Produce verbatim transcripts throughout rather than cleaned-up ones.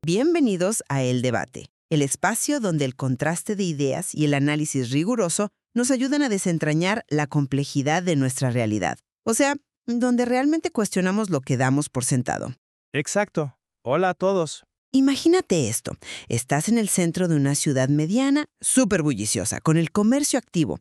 Bienvenidos a El Debate, el espacio donde el contraste de ideas y el análisis riguroso nos ayudan a desentrañar la complejidad de nuestra realidad. O sea, donde realmente cuestionamos lo que damos por sentado. Exacto. Hola a todos. Imagínate esto. Estás en el centro de una ciudad mediana, súper bulliciosa, con el comercio activo.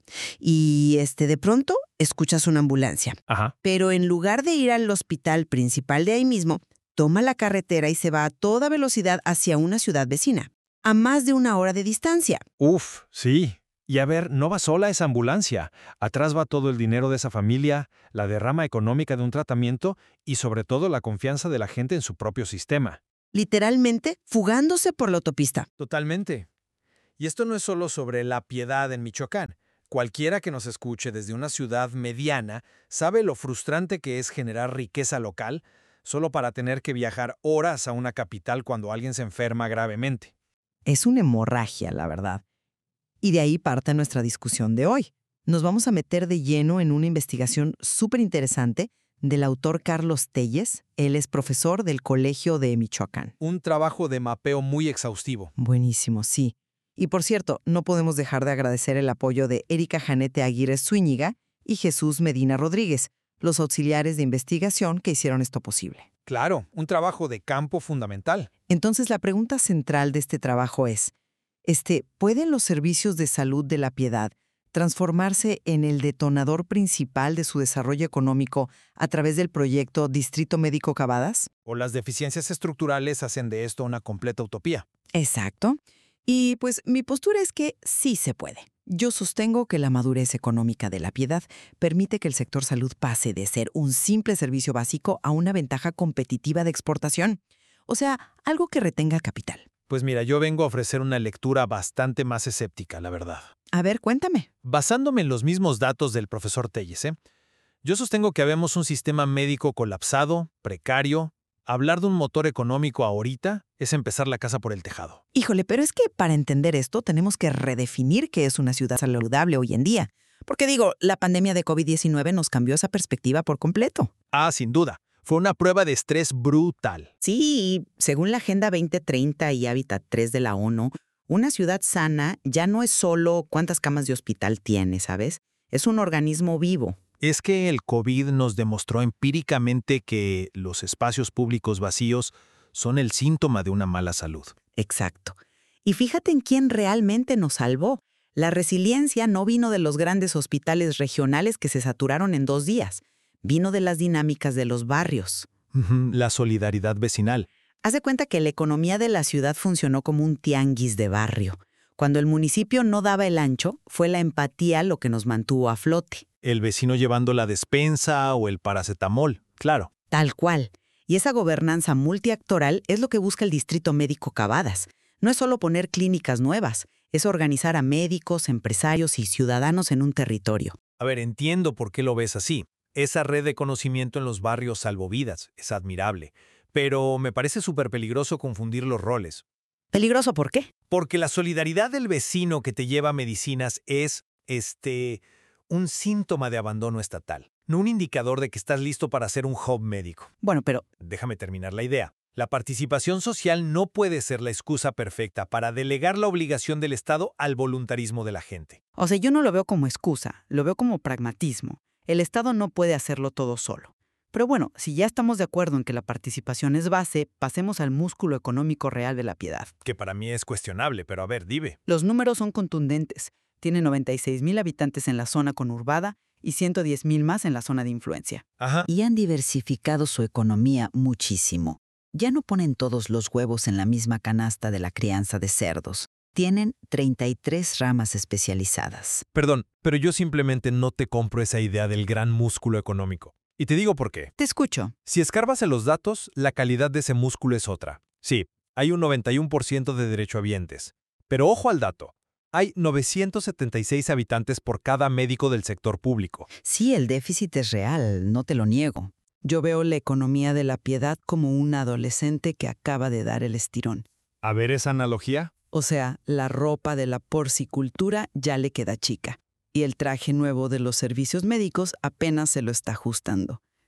Y este, de pronto escuchas una ambulancia. Ajá. Pero en lugar de ir al hospital principal de ahí mismo, toma la carretera y se va a toda velocidad hacia una ciudad vecina, a más de una hora de distancia. Uf, sí. Y a ver, no va sola esa ambulancia. Atrás va todo el dinero de esa familia, la derrama económica de un tratamiento y sobre todo la confianza de la gente en su propio sistema. Literalmente fugándose por la autopista. Totalmente. Y esto no es solo sobre La Piedad en Michoacán. Cualquiera que nos escuche desde una ciudad mediana sabe lo frustrante que es generar riqueza local solo para tener que viajar horas a una capital cuando alguien se enferma gravemente. Es una hemorragia, la verdad. Y de ahí parte nuestra discusión de hoy. Nos vamos a meter de lleno en una investigación súper interesante del autor Carlos Telles. Él es profesor del Colegio de Michoacán. Un trabajo de mapeo muy exhaustivo. Buenísimo, sí. Y por cierto, no podemos dejar de agradecer el apoyo de Erika Janete Aguirre Zúñiga y Jesús Medina Rodríguez, los auxiliares de investigación que hicieron esto posible. Claro, un trabajo de campo fundamental. Entonces, la pregunta central de este trabajo es, este, ¿pueden los servicios de salud de La Piedad transformarse en el detonador principal de su desarrollo económico a través del proyecto Distrito Médico Cavadas? ¿O las deficiencias estructurales hacen de esto una completa utopía? Exacto. Y pues mi postura es que sí se puede. Yo sostengo que la madurez económica de La Piedad permite que el sector salud pase de ser un simple servicio básico a una ventaja competitiva de exportación. O sea, algo que retenga capital. Pues mira, yo vengo a ofrecer una lectura bastante más escéptica, la verdad. A ver, cuéntame. Basándome en los mismos datos del profesor Telles, ¿eh? Yo sostengo que habemos un sistema médico colapsado, precario. Hablar de un motor económico ahorita es empezar la casa por el tejado. Híjole, pero es que para entender esto tenemos que redefinir qué es una ciudad saludable hoy en día. Porque digo, la pandemia de COVID diecinueve nos cambió esa perspectiva por completo. Ah, sin duda. Fue una prueba de estrés brutal. Sí, y según la Agenda veinte treinta y Hábitat tres de la ONU, una ciudad sana ya no es solo cuántas camas de hospital tiene, ¿sabes? Es un organismo vivo. Es que el COVID nos demostró empíricamente que los espacios públicos vacíos son el síntoma de una mala salud. Exacto. Y fíjate en quién realmente nos salvó. La resiliencia no vino de los grandes hospitales regionales que se saturaron en dos días. Vino de las dinámicas de los barrios. La solidaridad vecinal. Haz de cuenta que la economía de la ciudad funcionó como un tianguis de barrio. Cuando el municipio no daba el ancho, fue la empatía lo que nos mantuvo a flote. El vecino llevando la despensa o el paracetamol, claro. Tal cual. Y esa gobernanza multiactoral es lo que busca el Distrito Médico Cavadas. No es solo poner clínicas nuevas, es organizar a médicos, empresarios y ciudadanos en un territorio. A ver, entiendo por qué lo ves así. Esa red de conocimiento en los barrios salvovidas es admirable, pero me parece súper peligroso confundir los roles. ¿Peligroso por qué? Porque la solidaridad del vecino que te lleva medicinas es, este, un síntoma de abandono estatal, no un indicador de que estás listo para ser un hub médico. Bueno, pero Déjame terminar la idea. La participación social no puede ser la excusa perfecta para delegar la obligación del Estado al voluntarismo de la gente. O sea, yo no lo veo como excusa, lo veo como pragmatismo. El Estado no puede hacerlo todo solo. Pero bueno, si ya estamos de acuerdo en que la participación es base, pasemos al músculo económico real de La Piedad. Que para mí es cuestionable, pero a ver, dime. Los números son contundentes. Tiene noventa y seis mil habitantes en la zona conurbada y ciento diez mil más en la zona de influencia. Ajá. Y han diversificado su economía muchísimo. Ya no ponen todos los huevos en la misma canasta de la crianza de cerdos. Tienen treinta y tres ramas especializadas. Perdón, pero yo simplemente no te compro esa idea del gran músculo económico. Y te digo por qué. Te escucho. Si escarbas en los datos, la calidad de ese músculo es otra. Sí, hay un noventa y uno por ciento de derechohabientes. Pero ojo al dato. Hay novecientos setenta y seis habitantes por cada médico del sector público. Sí, el déficit es real, no te lo niego. Yo veo la economía de La Piedad como un adolescente que acaba de dar el estirón. A ver esa analogía. O sea, la ropa de la porcicultura ya le queda chica. Y el traje nuevo de los servicios médicos apenas se lo está ajustando.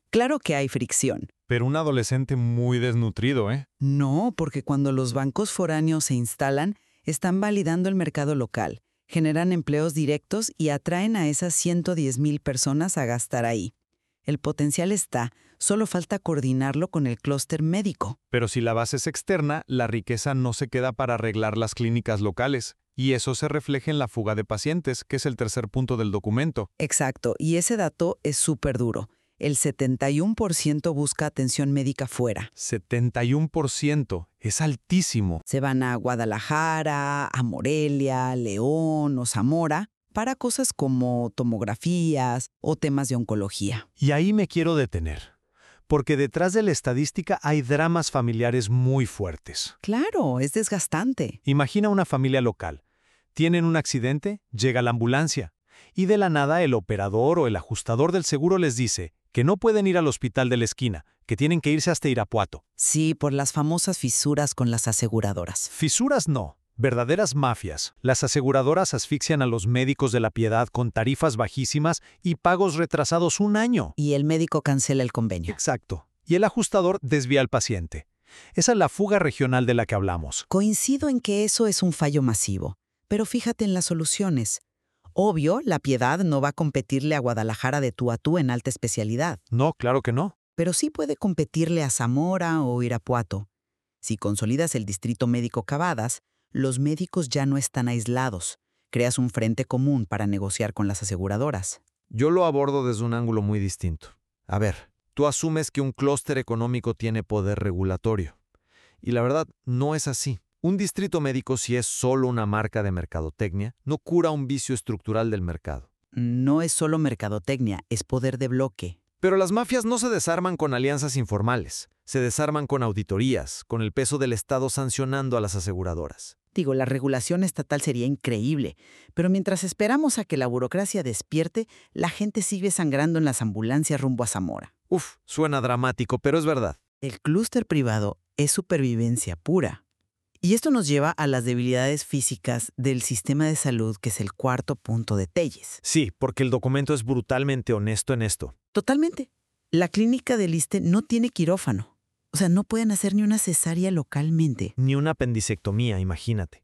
Claro que hay fricción. Pero un adolescente muy desnutrido, ¿eh? No, porque cuando los bancos foráneos se instalan, están validando el mercado local, generan empleos directos y atraen a esas ciento diez mil personas a gastar ahí. El potencial está, solo falta coordinarlo con el clúster médico. Pero si la base es externa, la riqueza no se queda para arreglar las clínicas locales. Y eso se refleja en la fuga de pacientes, que es el tercer punto del documento. Exacto, y ese dato es súper duro. El setenta y uno por ciento busca atención médica fuera. setenta y uno por ciento. Es altísimo. Se van a Guadalajara, a Morelia, León o Zamora para cosas como tomografías o temas de oncología. Y ahí me quiero detener. Porque detrás de la estadística hay dramas familiares muy fuertes. Claro, es desgastante. Imagina una familia local. Tienen un accidente, llega la ambulancia. Y de la nada el operador o el ajustador del seguro les dice que no pueden ir al hospital de la esquina, que tienen que irse hasta Irapuato. Sí, por las famosas fisuras con las aseguradoras. Fisuras no, verdaderas mafias. Las aseguradoras asfixian a los médicos de la Piedad con tarifas bajísimas y pagos retrasados un año. Y el médico cancela el convenio. Exacto. Y el ajustador desvía al paciente. Esa es la fuga regional de la que hablamos. Coincido en que eso es un fallo masivo, pero fíjate en las soluciones. Obvio, la Piedad no va a competirle a Guadalajara de tú a tú en alta especialidad, No, claro que no. pero sí puede competirle a Zamora o Irapuato. Si consolidas el distrito médico Cavadas, los médicos ya no están aislados. Creas un frente común para negociar con las aseguradoras. Yo lo abordo desde un ángulo muy distinto. A ver, tú asumes que un clúster económico tiene poder regulatorio. Y la verdad, no es así. Un distrito médico, si es solo una marca de mercadotecnia, no cura un vicio estructural del mercado. No es solo mercadotecnia, es poder de bloque. Pero las mafias no se desarman con alianzas informales. Se desarman con auditorías, con el peso del Estado sancionando a las aseguradoras. Digo, la regulación estatal sería increíble, pero mientras esperamos a que la burocracia despierte, la gente sigue sangrando en las ambulancias rumbo a Zamora. Uf, suena dramático, pero es verdad. El clúster privado es supervivencia pura. Y esto nos lleva a las debilidades físicas del sistema de salud, que es el cuarto punto de Telles. Sí, porque el documento es brutalmente honesto en esto. Totalmente. La clínica del ISSSTE no tiene quirófano. O sea, no pueden hacer ni una cesárea localmente. Ni una apendicectomía, imagínate.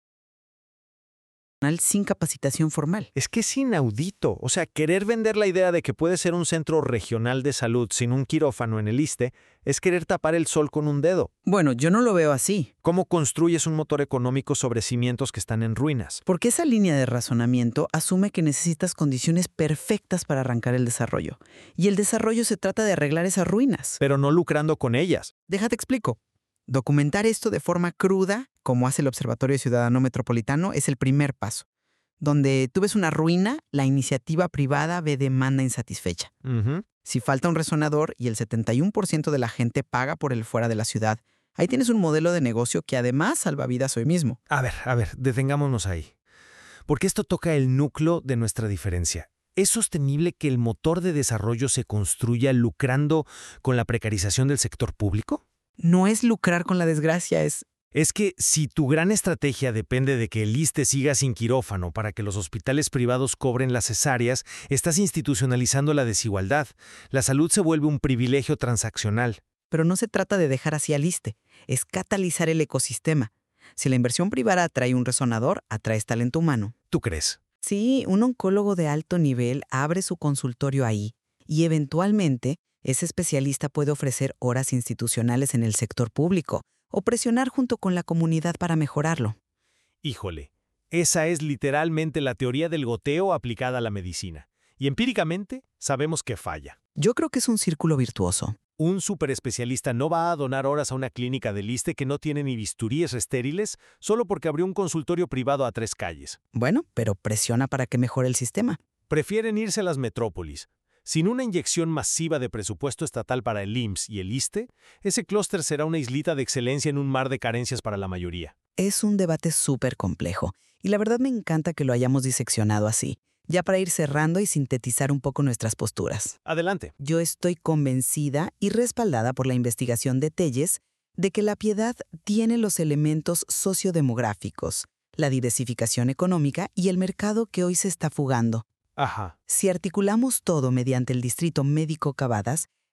Sin capacitación formal. Es que es inaudito. O sea, querer vender la idea de que puede ser un centro regional de salud sin un quirófano en el ISSSTE es querer tapar el sol con un dedo. Bueno, yo no lo veo así. ¿Cómo construyes un motor económico sobre cimientos que están en ruinas? Porque esa línea de razonamiento asume que necesitas condiciones perfectas para arrancar el desarrollo. Y el desarrollo se trata de arreglar esas ruinas. Pero no lucrando con ellas. Déjate explico. Documentar esto de forma cruda, como hace el Observatorio Ciudadano Metropolitano, es el primer paso. Donde tú ves una ruina, la iniciativa privada ve demanda insatisfecha. Uh-huh. Si falta un resonador y el setenta y uno por ciento de la gente paga por el fuera de la ciudad, ahí tienes un modelo de negocio que además salva vidas hoy mismo. A ver, a ver, detengámonos ahí. Porque esto toca el núcleo de nuestra diferencia. ¿Es sostenible que el motor de desarrollo se construya lucrando con la precarización del sector público? No es lucrar con la desgracia, es... Es que si tu gran estrategia depende de que el ISSSTE siga sin quirófano para que los hospitales privados cobren las cesáreas, estás institucionalizando la desigualdad. La salud se vuelve un privilegio transaccional. Pero no se trata de dejar así al ISSSTE, es catalizar el ecosistema. Si la inversión privada atrae un resonador, atraes talento humano. ¿Tú crees? Sí, un oncólogo de alto nivel abre su consultorio ahí y eventualmente ese especialista puede ofrecer horas institucionales en el sector público o presionar junto con la comunidad para mejorarlo. Híjole, esa es literalmente la teoría del goteo aplicada a la medicina. Y empíricamente sabemos que falla. Yo creo que es un círculo virtuoso. Un superespecialista no va a donar horas a una clínica del ISSSTE que no tiene ni bisturíes estériles solo porque abrió un consultorio privado a tres calles. Bueno, pero presiona para que mejore el sistema. Prefieren irse a las metrópolis. Sin una inyección masiva de presupuesto estatal para el I M S S y el ISSSTE, ese clúster será una islita de excelencia en un mar de carencias para la mayoría. Es un debate súper complejo, y la verdad me encanta que lo hayamos diseccionado así, ya para ir cerrando y sintetizar un poco nuestras posturas. Adelante. Yo estoy convencida y respaldada por la investigación de Telles de que la Piedad tiene los elementos sociodemográficos, la diversificación económica y el mercado que hoy se está fugando. Ajá. Si articulamos todo mediante el distrito médico Cavadas,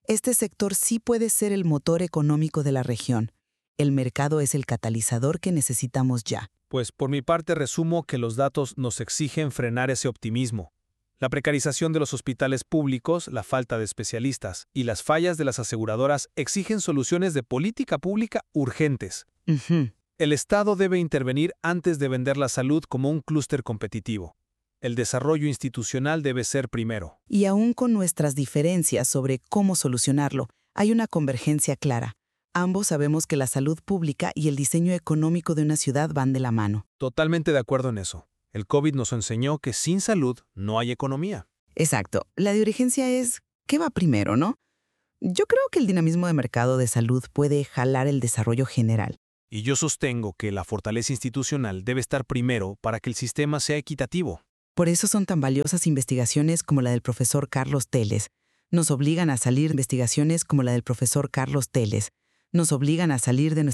Este sector sí puede ser el motor económico de la región. El mercado es el catalizador que necesitamos ya. Pues por mi parte resumo que los datos nos exigen frenar ese optimismo. La precarización de los hospitales públicos, la falta de especialistas y las fallas de las aseguradoras exigen soluciones de política pública urgentes. Ujú. El Estado debe intervenir antes de vender la salud como un clúster competitivo. El desarrollo institucional debe ser primero. Y aún con nuestras diferencias sobre cómo solucionarlo, hay una convergencia clara. Ambos sabemos que la salud pública y el diseño económico de una ciudad van de la mano. Totalmente de acuerdo en eso. El COVID nos enseñó que sin salud no hay economía. Exacto. La de urgencia es, ¿qué va primero, no? Yo creo que el dinamismo de mercado de salud puede jalar el desarrollo general. Y yo sostengo que la fortaleza institucional debe estar primero para que el sistema sea equitativo. Por eso son tan valiosas investigaciones como la del profesor Carlos Telles. Nos obligan a salir investigaciones como la del profesor Carlos Telles. Nos obligan a salir de nuestra